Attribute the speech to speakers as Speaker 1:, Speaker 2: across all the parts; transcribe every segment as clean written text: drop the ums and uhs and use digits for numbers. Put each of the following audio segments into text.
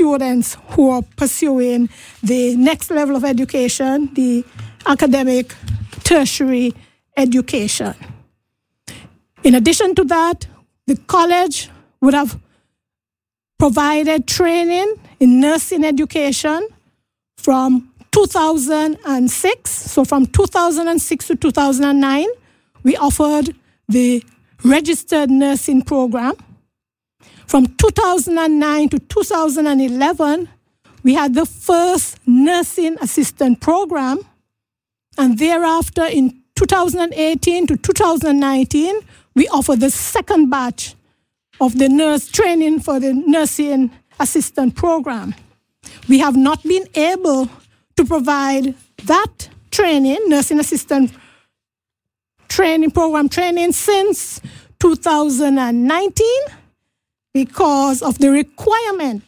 Speaker 1: students who are pursuing the next level of education, the academic tertiary education. In addition to that, the college would have provided training in nursing education from 2006. So from 2006 to 2009, we offered the registered nursing program. From 2009 to 2011, we had the first nursing assistant program. And thereafter, in 2018 to 2019, we offered the second batch of the nurse training for the nursing assistant program. We have not been able to provide that training, nursing assistant training program training, since 2019 because of the requirements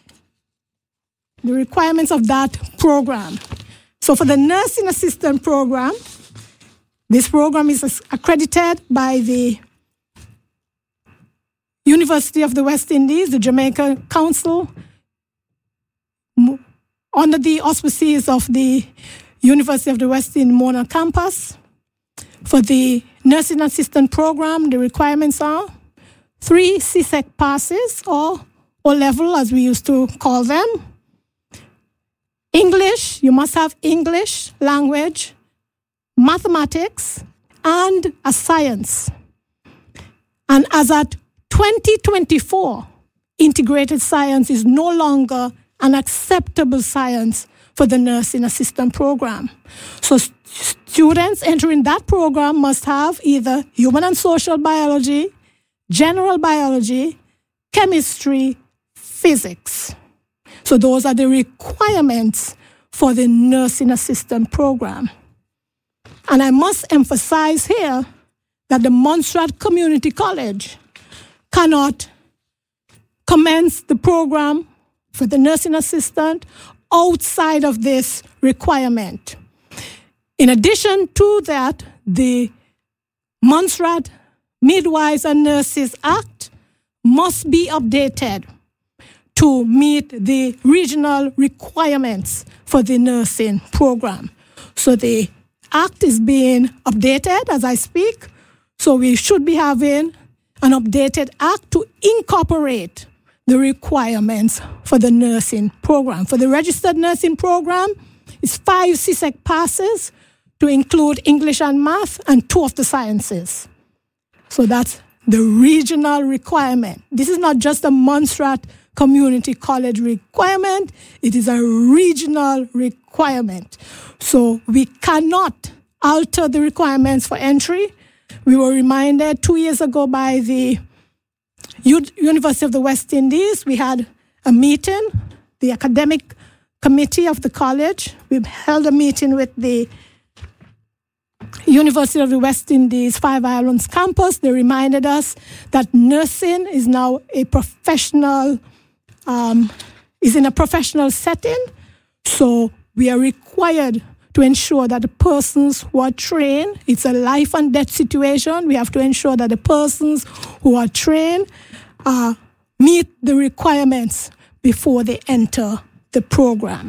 Speaker 1: of that program. So for the nursing assistant program, this program is accredited by the University of the West Indies, the Jamaica Council, under the auspices of the University of the West Indies Mona campus. For the nursing assistant program, the requirements are 3 CSEC passes, or O-level as we used to call them. English, you must have English language, mathematics, and a science. And as at 2024, integrated science is no longer an acceptable science for the nursing assistant program. So students entering that program must have either human and social biology, general biology, chemistry, physics. So those are the requirements for the nursing assistant program. And I must emphasize here that the Montserrat Community College cannot commence the program for the nursing assistant outside of this requirement. In addition to that, the Montserrat Midwives and Nurses Act must be updated to meet the regional requirements for the nursing program. So the act is being updated as I speak. So we should be having an updated act to incorporate the requirements for the nursing program. For the registered nursing program, it's 5 CSEC passes to include English and math and 2 of the sciences. So that's the regional requirement. This is not just a Montserrat Community College requirement, it is a regional requirement. So we cannot alter the requirements for entry. We were reminded 2 years ago by the University of the West Indies. We had a meeting, the academic committee of the college. We held a meeting with the University of the West Indies Five Islands campus. They reminded us that nursing is now a professional, is in a professional setting. So we are required to ensure that the persons who are trained, it's a life and death situation. We have to ensure that the persons who are trained meet the requirements before they enter the program.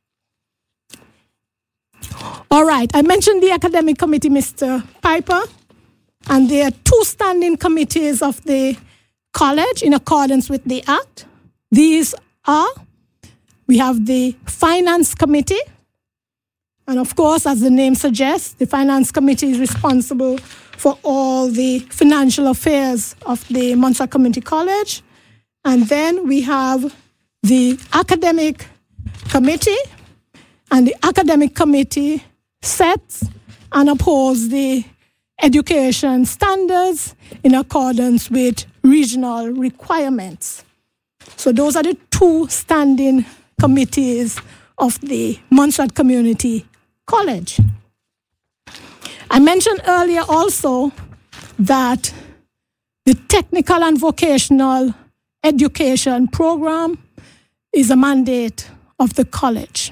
Speaker 1: All right, I mentioned the academic committee, Mr. Piper, and there are 2 standing committees of the college in accordance with the Act. These are, we have the Finance Committee, and of course, as the name suggests, the Finance Committee is responsible for all the financial affairs of the Montserrat Community College. And then we have the Academic Committee, and the Academic Committee sets and upholds the education standards in accordance with regional requirements. So those are the 2 standing committees of the Montserrat Community College. I mentioned earlier also that the technical and vocational education program is a mandate of the college.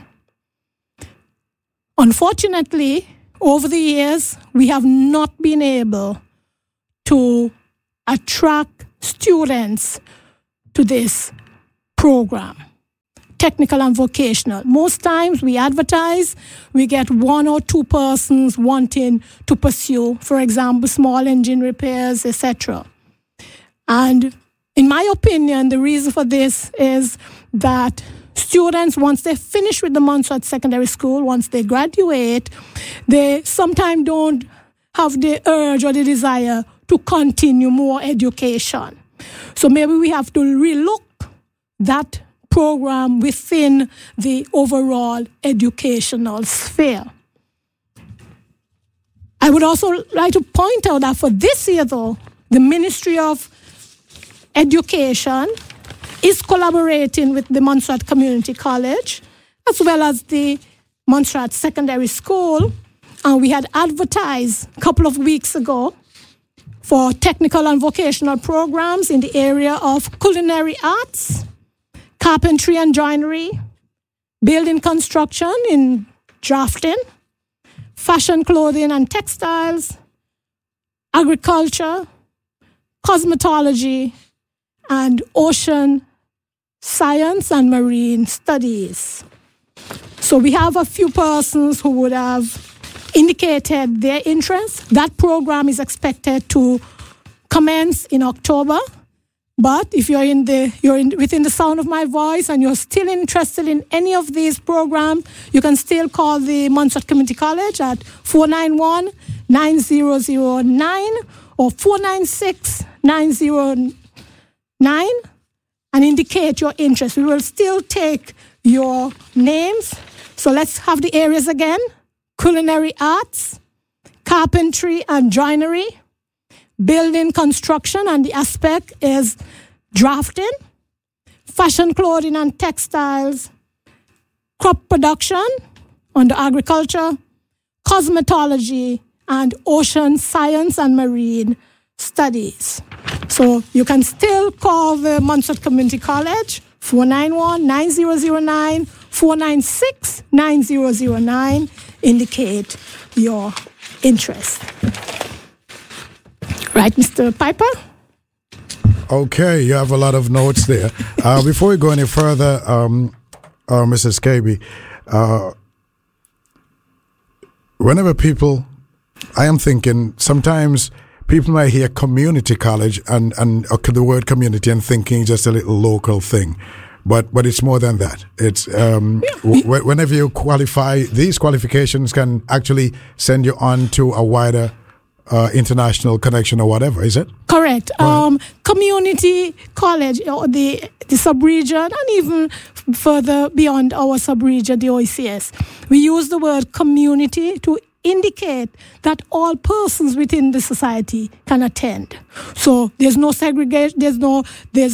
Speaker 1: Unfortunately, over the years, we have not been able to attract students to this program. technical and vocational. Most times we advertise, we get 1 or 2 persons wanting to pursue, for example, small engine repairs, etc. And in my opinion, the reason for this is that students, once they finish with the Montserrat Secondary School, once they graduate, they sometimes don't have the urge or the desire to continue more education. So maybe we have to relook that program within the overall educational sphere. I would also like to point out that for this year, though, the Ministry of Education is collaborating with the Montserrat Community College as well as the Montserrat Secondary School. And we had advertised a couple of weeks ago for technical and vocational programs in the area of culinary arts, carpentry and joinery, building construction in drafting, fashion clothing and textiles, agriculture, cosmetology, and ocean science and marine studies. So we have a few persons who would have indicated their interest. That program is expected to commence in October. But if you're within the sound of my voice and you're still interested in any of these programs, you can still call the Montserrat Community College at 491-9009 or 496-9009 and indicate your interest. We will still take your names. So let's have the areas again: culinary arts, carpentry and joinery, building construction, and the aspect is drafting, fashion clothing and textiles, crop production under agriculture, cosmetology, and ocean science and marine studies. So you can still call the Montserrat Community College, 491-9009, 496-9009, indicate your interest. Right, Mr. Piper?
Speaker 2: Okay, you have a lot of notes there. Before we go any further, Mrs. KB, whenever people, I am thinking sometimes people might hear community college and the word community and thinking just a little local thing. But it's more than that. It's whenever you qualify, these qualifications can actually send you on to a wider international connection or whatever, is it?
Speaker 1: Correct. Community college, or the sub-region, and even further beyond our sub-region, the OECS. We use the word community to indicate that all persons within the society can attend. So there's no segregation, there's no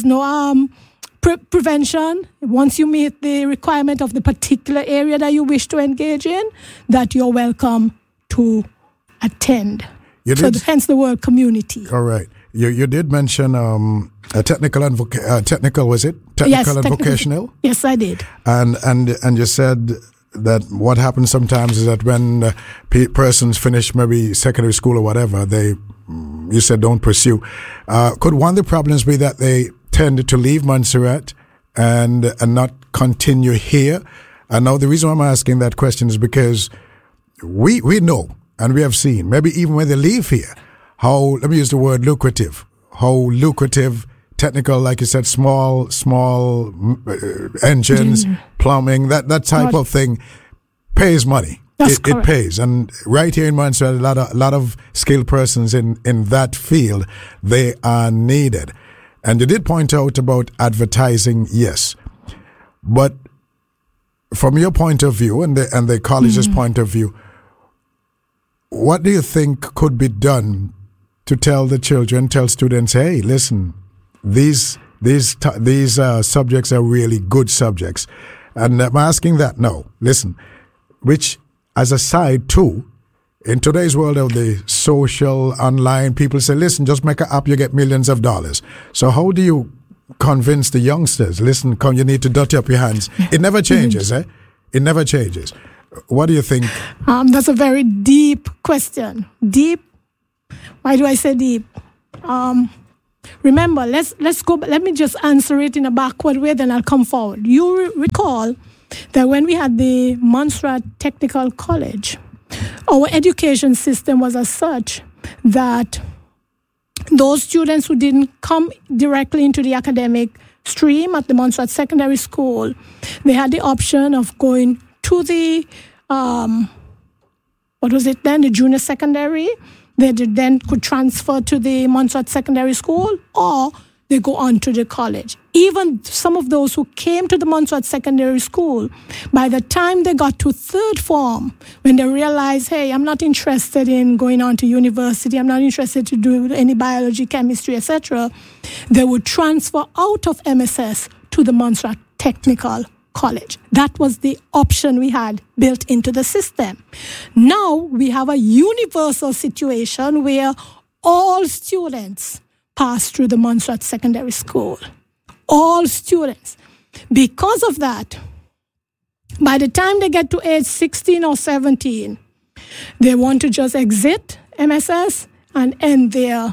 Speaker 1: prevention. Once you meet the requirement of the particular area that you wish to engage in, that you're welcome to attend. Hence the word community.
Speaker 2: All right. You did mention technical and technical, was it? Technical and vocational?
Speaker 1: Yes, I did.
Speaker 2: And you said that what happens sometimes is that when persons finish maybe secondary school or whatever, you said don't pursue. Could one of the problems be that they tend to leave Montserrat and not continue here? And now the reason why I'm asking that question is because we know and we have seen, maybe even when they leave here, how, let me use the word lucrative, technical, like you said, small engines, plumbing, that type of thing pays money. It pays. And right here in Montserrat, a lot of skilled persons in that field, they are needed. And you did point out about advertising, yes. But from your point of view and the college's point of view, what do you think could be done to tell students, hey, listen, these subjects are really good subjects? And I'm asking that now. Listen, which as a side too, in today's world of the social, online, people say, listen, just make an app, you get millions of dollars. So how do you convince the youngsters, listen, you need to dirty up your hands? It never changes, eh? It never changes. What do you think?
Speaker 1: That's a very deep question. Deep? Why do I say deep? remember, let's go. Let me just answer it in a backward way, then I'll come forward. You recall that when we had the Montserrat Technical College, our education system was as such that those students who didn't come directly into the academic stream at the Montserrat Secondary School, they had the option of going to the, the junior secondary. They then could transfer to the Montserrat Secondary School, or they go on to the college. Even some of those who came to the Montserrat Secondary School, by the time they got to third form, when they realized, hey, I'm not interested in going on to university, I'm not interested to do any biology, chemistry, etc., they would transfer out of MSS to the Montserrat Technical College. That was the option we had built into the system. Now we have a universal situation where all students pass through the Montserrat Secondary School. All students. Because of that, by the time they get to age 16 or 17, they want to just exit MSS and end their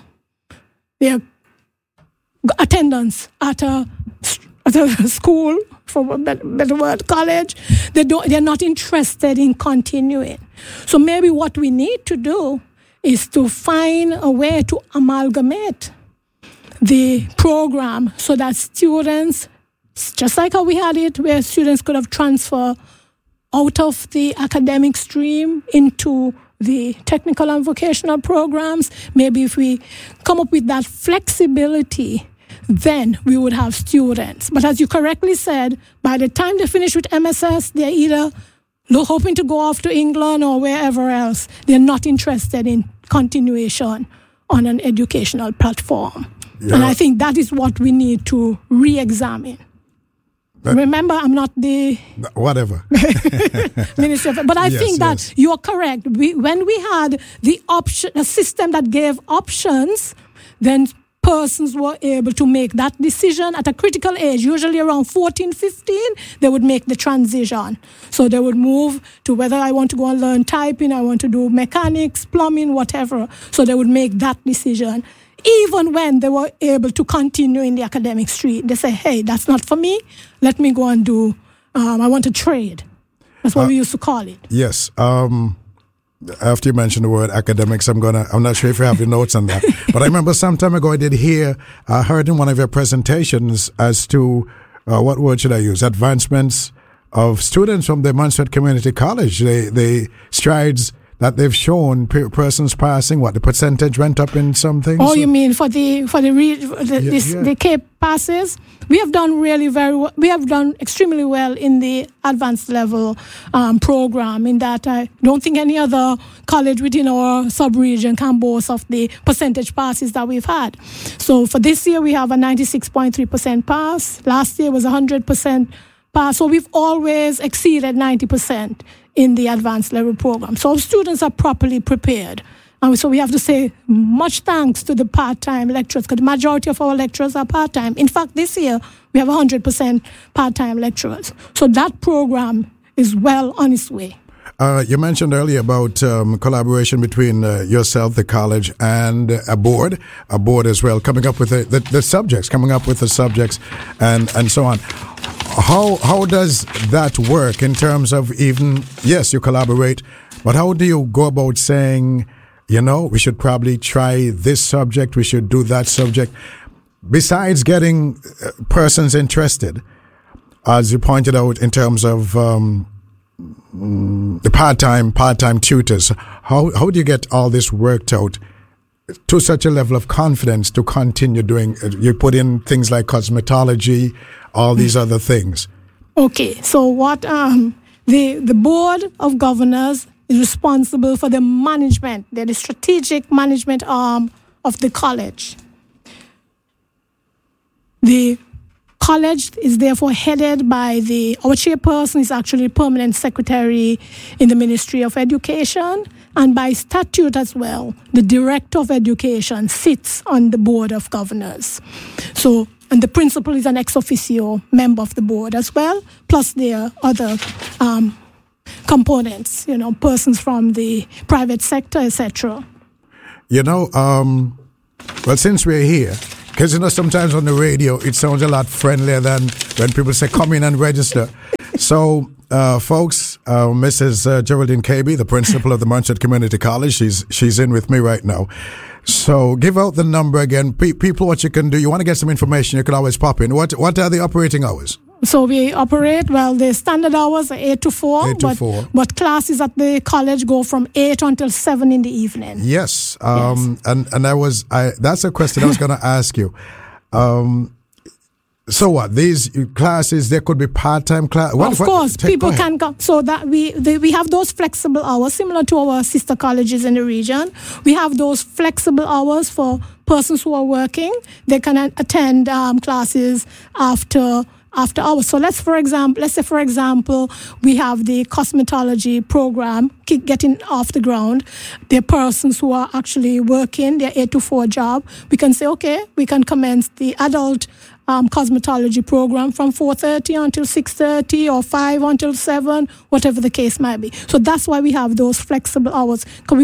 Speaker 1: attendance at a school, for a better word, college. They're not interested in continuing. So maybe what we need to do is to find a way to amalgamate the program so that students, just like how we had it, where students could have transferred out of the academic stream into the technical and vocational programs, maybe if we come up with that flexibility, then we would have students. But as you correctly said, by the time they finish with MSS, they're either hoping to go off to England or wherever else. They're not interested in continuation on an educational platform. Yeah. And I think that is what we need to re-examine. Remember, I'm not the...
Speaker 2: Whatever.
Speaker 1: Minister of... But I think that you're correct. When we had the option, a system that gave options, then persons were able to make that decision at a critical age, usually around 14, 15, they would make the transition. So they would move to whether I want to go and learn typing, I want to do mechanics, plumbing, whatever. So they would make that decision. Even when they were able to continue in the academic stream, they say, hey, that's not for me. Let me go and do, I want to trade. That's what we used to call it.
Speaker 2: Yes. After you mentioned the word academics, I'm not sure if you have your notes on that. But I remember some time ago I heard in one of your presentations as to, what word should I use? Advancements of students from the Montserrat Community College. The strides that they've shown, persons passing, the percentage went up in some things?
Speaker 1: Oh, you mean for the Cape passes? We have done really very well. We have done extremely well in the advanced level program, in that I don't think any other college within our sub-region can boast of the percentage passes that we've had. So for this year, we have a 96.3% pass. Last year was 100% pass. So we've always exceeded 90% in the advanced level program. So students are properly prepared. And so we have to say much thanks to the part-time lecturers, because the majority of our lecturers are part-time. In fact, this year, we have 100% part-time lecturers. So that program is well on its way.
Speaker 2: You mentioned earlier about collaboration between yourself, the college, and a board as well, coming up with the subjects, and so on. How does that work in terms of even, yes, you collaborate, but how do you go about saying, we should probably try this subject, we should do that subject, besides getting persons interested, as you pointed out in terms of the part-time tutors? How do you get all this worked out to such a level of confidence to continue doing? You put in things like cosmetology, all these other things.
Speaker 1: Okay, so what the Board of Governors is responsible for the management. They're the strategic management arm of the college. The college is therefore headed by our chairperson is actually permanent secretary in the Ministry of Education, and by statute as well, the Director of Education sits on the Board of Governors. So, and the principal is an ex officio member of the board as well, plus there are other components, persons from the private sector, etc.
Speaker 2: Well, since we're here, Because, sometimes on the radio, it sounds a lot friendlier than when people say, come in and register. So, folks, Mrs. Geraldine Kaby, the principal of the Montserrat Community College, she's in with me right now. So give out the number again. People, what you can do, you want to get some information, you can always pop in. What are the operating hours?
Speaker 1: So we operate, the standard hours are 8 to 4.
Speaker 2: 8 to 4.
Speaker 1: But classes at the college go from 8 until 7 in the evening.
Speaker 2: Yes. And that's a question I was going to ask you. So what? These classes, there could be part-time class.
Speaker 1: Of course, people can come. So that we have those flexible hours, similar to our sister colleges in the region. We have those flexible hours for persons who are working. They can attend classes after hours. So let's say for example, we have the cosmetology program getting off the ground. The persons who are actually working their 8 to 4 job, we can say, okay, we can commence the adult cosmetology program from 4:30 until 6:30 or 5 until 7, whatever the case might be. So that's why we have those flexible hours, because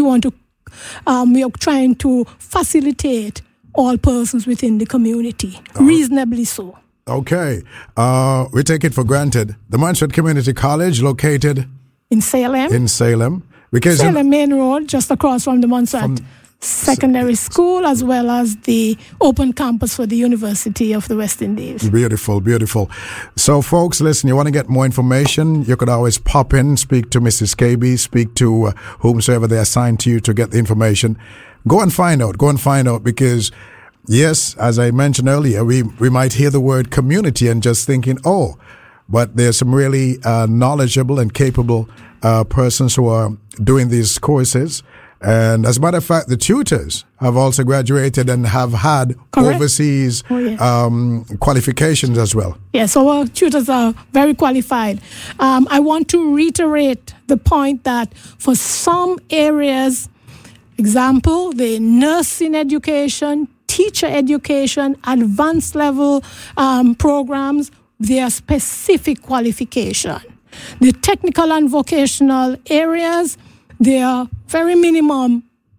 Speaker 1: we are trying to facilitate all persons within the community, reasonably so.
Speaker 2: Okay. We take it for granted. The Montserrat Community College, located
Speaker 1: in Salem.
Speaker 2: Because
Speaker 1: Salem Main Road, just across from the Montserrat Secondary School, as well as the open campus for the University of the West Indies.
Speaker 2: Beautiful, beautiful. So, folks, listen, you want to get more information, you could always pop in, speak to Mrs. Kaby, speak to whomsoever they assign to you to get the information. Go and find out, because yes, as I mentioned earlier, we might hear the word community and just thinking, but there's some really knowledgeable and capable persons who are doing these courses. And as a matter of fact, the tutors have also graduated and have had overseas qualifications as well.
Speaker 1: Yes, our tutors are very qualified. I want to reiterate the point that for some areas, example, the nursing education, teacher education, advanced level programs, there are specific qualification. The technical and vocational areas, there are very minimal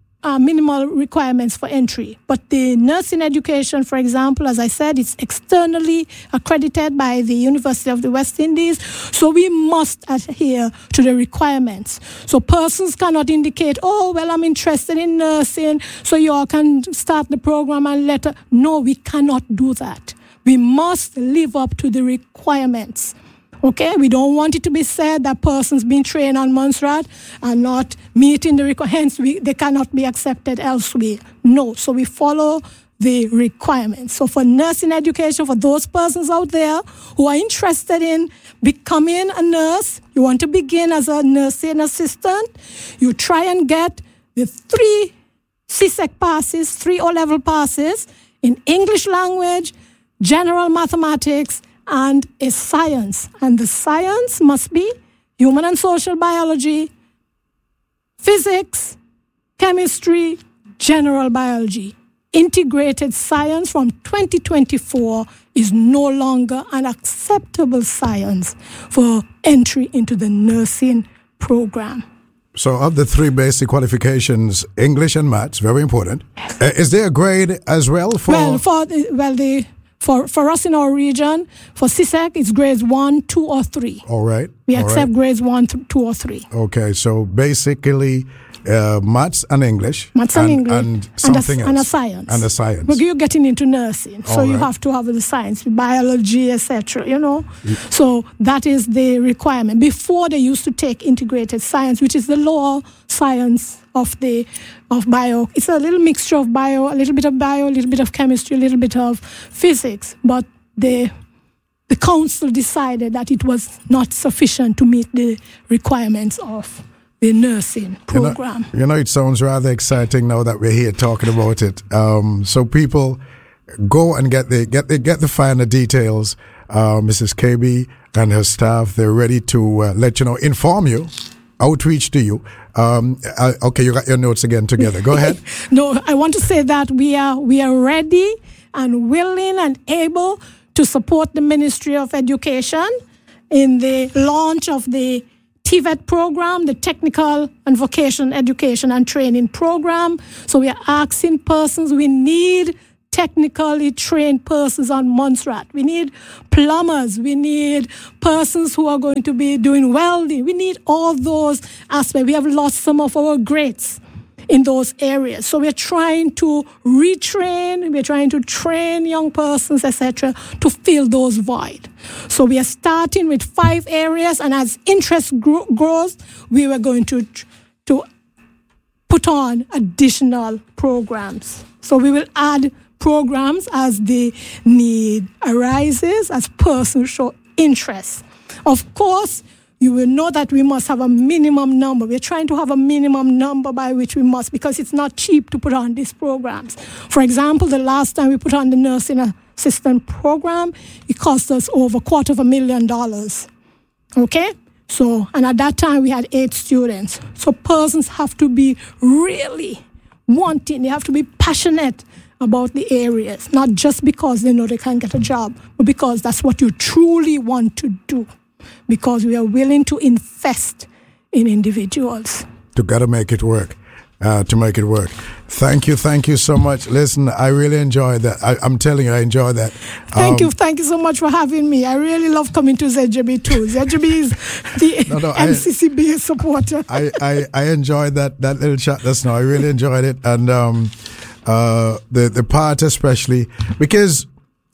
Speaker 1: requirements for entry. But the nursing education, for example, as I said, it's externally accredited by the University of the West Indies. So we must adhere to the requirements. So persons cannot indicate, I'm interested in nursing, so you all can start the program and later. No, we cannot do that. We must live up to the requirements. Okay, we don't want it to be said that persons being trained on Montserrat are not meeting the requirements, hence they cannot be accepted elsewhere. No, so we follow the requirements. So for nursing education, for those persons out there who are interested in becoming a nurse, you want to begin as a nursing assistant, you try and get the 3 CSEC passes, 3 O-level passes in English language, general mathematics, and a science. And the science must be human and social biology, physics, chemistry, general biology. Integrated science from 2024 is no longer an acceptable science for entry into the nursing program.
Speaker 2: So of the 3 basic qualifications, English and maths, very important. Is there a grade as well for...
Speaker 1: For us in our region, for CSEC, it's grades 1, 2, or 3.
Speaker 2: All right.
Speaker 1: We accept grades 1, 2, or 3.
Speaker 2: Okay, so basically maths and English.
Speaker 1: Maths and English.
Speaker 2: And something else.
Speaker 1: And a science.
Speaker 2: And a science.
Speaker 1: But you're getting into nursing, so you have to have the science, biology, etc., So that is the requirement. Before, they used to take integrated science, which is the lower science of bio. It's a little mixture of bio, a little bit of bio, a little bit of chemistry, a little bit of physics. But the council decided that it was not sufficient to meet the requirements of the nursing program.
Speaker 2: It sounds rather exciting now that we're here talking about it. So people go and get the finer details. Mrs. Kaby and her staff, they're ready to let you know, inform you, outreach to you. Okay, you got your notes again together. Go ahead.
Speaker 1: No, I want to say that we are ready and willing and able to support the Ministry of Education in the launch of the TVET program, the Technical and Vocational Education and Training Program. So we are asking persons, we need technically trained persons on Montserrat. We need plumbers. We need persons who are going to be doing welding. We need all those aspects. We have lost some of our greats in those areas. So we're trying to retrain, we're trying to train young persons, etc., to fill those voids. So we are starting with 5 areas, and as interest grows, we were going to put on additional programs. So we will add programs as the need arises, as persons show interest. Of course, you will know that we must have a minimum number. We're trying to have a minimum number by which we must, because it's not cheap to put on these programs. For example, the last time we put on the nursing assistant program, it cost us over $250,000. Okay? So, and at that time we had 8 students. So persons have to be really wanting, they have to be passionate about the areas, not just because they know they can't get a job, but because that's what you truly want to do. Because we are willing to invest in individuals.
Speaker 2: To gotta make it work. To make it work. Thank you so much. Listen, I really enjoyed that. I'm telling you, I enjoy that.
Speaker 1: Thank you so much for having me. I really love coming to ZJB too. ZJB is the MCCB supporter.
Speaker 2: I enjoyed that little chat just now. I really enjoyed it, and the part especially because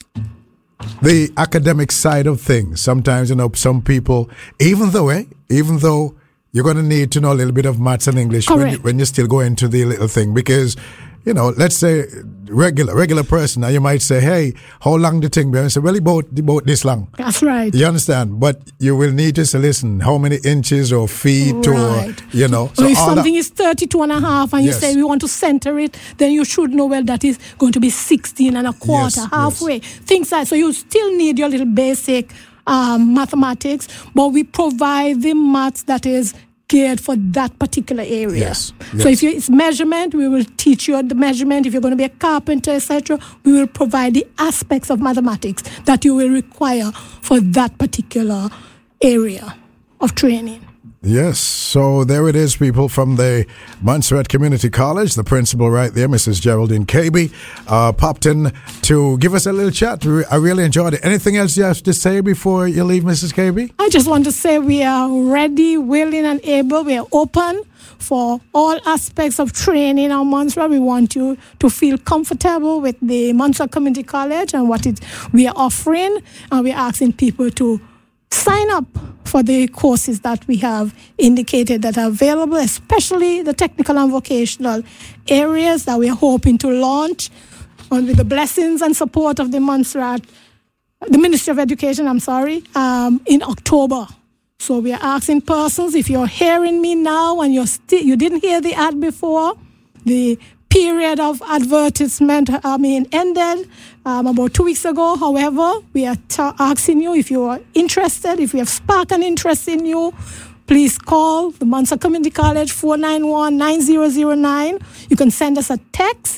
Speaker 2: the academic side of things. Sometimes, some people, even though you're going to need to know a little bit of maths and English when you still go into the little thing, because, let's say regular person, now you might say, hey, how long the thing be? And I say, well, about this long.
Speaker 1: That's right.
Speaker 2: You understand? But you will need to listen, how many inches or feet
Speaker 1: right. So if something is 32.5 and you say we want to center it, then you should know, well, that is going to be 16.25, halfway. Things like, so you still need your little basic mathematics, but we provide the maths that is geared for that particular area.
Speaker 2: Yes.
Speaker 1: So if it's measurement, we will teach you the measurement. If you're going to be a carpenter, etc., we will provide the aspects of mathematics that you will require for that particular area of training.
Speaker 2: Yes, so there it is, people, from the Montserrat Community College. The principal right there, Mrs. Geraldine Kaby, popped in to give us a little chat. I really enjoyed it. Anything else you have to say before you leave, Mrs. Kaby?
Speaker 1: I just want to say we are ready, willing, and able. We are open for all aspects of training on Montserrat. We want you to feel comfortable with the Montserrat Community College and what we are offering, and we are asking people to sign up for the courses that we have indicated that are available, especially the technical and vocational areas that we are hoping to launch with the blessings and support of the Ministry of Education, in October. So we are asking persons, if you're hearing me now and you didn't hear the ad before, the period of advertisement ended about 2 weeks ago. However, we are asking you, if you are interested, if we have sparked an interest in you, please call the Montserrat Community College 491-9009. You can send us a text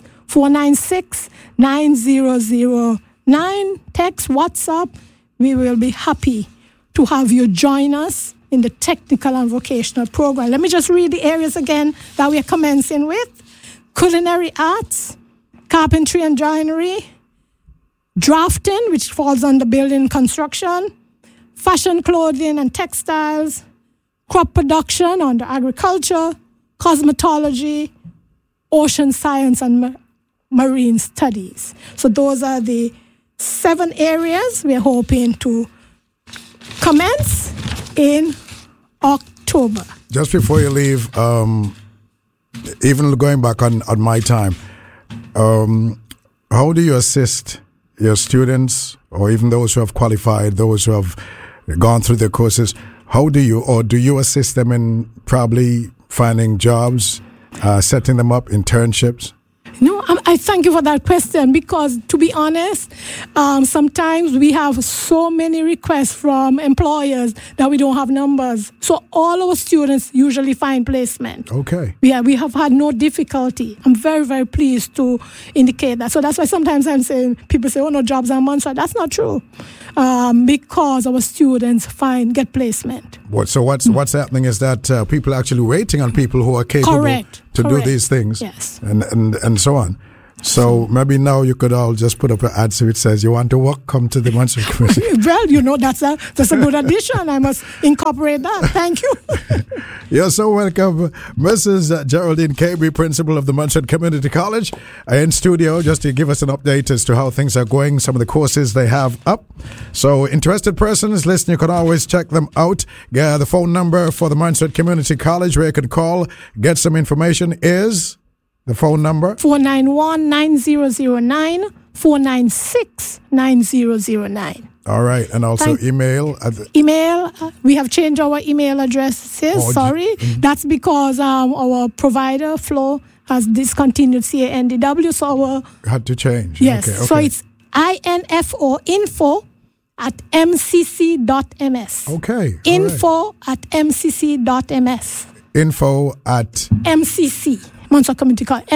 Speaker 1: 496-9009. Text, WhatsApp. We will be happy to have you join us in the technical and vocational program. Let me just read the areas again that we are commencing with. Culinary arts, carpentry and joinery, drafting, which falls under building and construction, fashion, clothing and textiles, crop production under agriculture, cosmetology, ocean science and marine studies. So those are the 7 areas we are hoping to commence in October.
Speaker 2: Just before you leave, even going back on my time, how do you assist your students, or even those who have qualified, those who have gone through their courses? How do you assist them in probably finding jobs, setting them up, internships?
Speaker 1: No, I thank you for that question, because to be honest, sometimes we have so many requests from employers that we don't have numbers. So all our students usually find placement.
Speaker 2: Okay.
Speaker 1: Yeah, we have had no difficulty. I'm very, very pleased to indicate that. So that's why sometimes I'm saying, people say, oh, no jobs are Montserrat. That's not true. Because our students get placement.
Speaker 2: So what's happening is that people are actually waiting on people who are capable to do these things.
Speaker 1: Yes.
Speaker 2: And so on. So maybe now you could all just put up an ad so it says, you want to work, come to the Montserrat Community.
Speaker 1: Well, that's a good addition. I must incorporate that. Thank you.
Speaker 2: You're so welcome, Mrs. Geraldine Kirby, principal of the Montserrat Community College, in studio just to give us an update as to how things are going, some of the courses they have up. So interested persons, listen, you can always check them out. The phone number for the Montserrat Community College where you can call, get some information is... The phone number?
Speaker 1: 491-9009, 496-9009.
Speaker 2: All right. And also email?
Speaker 1: We have changed our email addresses. That's because our provider, Flow, has discontinued CANDW. So our...
Speaker 2: Had to change.
Speaker 1: Yes.
Speaker 2: Okay.
Speaker 1: So it's info@mcc.ms.
Speaker 2: Okay.
Speaker 1: Info@mcc.ms.
Speaker 2: Info@MCC.
Speaker 1: Montserrat Community College,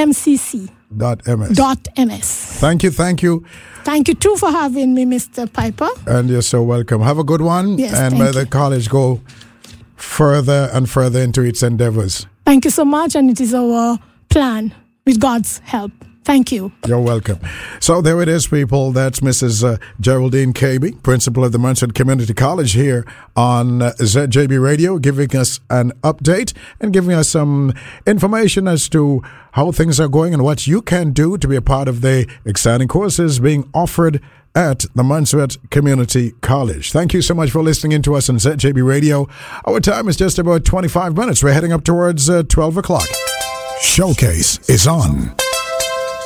Speaker 1: MCC.ms.
Speaker 2: Thank you.
Speaker 1: Thank you too for having me, Mr. Piper.
Speaker 2: And you're so welcome. Have a good one.
Speaker 1: Yes,
Speaker 2: and may the college go further and further into its endeavors.
Speaker 1: Thank you so much, and it is our plan with God's help. Thank you.
Speaker 2: You're welcome. So there it is, people. That's Mrs. Geraldine Kirby, principal of the Montserrat Community College here on ZJB Radio, giving us an update and giving us some information as to how things are going and what you can do to be a part of the exciting courses being offered at the Montserrat Community College. Thank you so much for listening in to us on ZJB Radio. Our time is just about 25 minutes. We're heading up towards 12 o'clock.
Speaker 3: Showcase is on.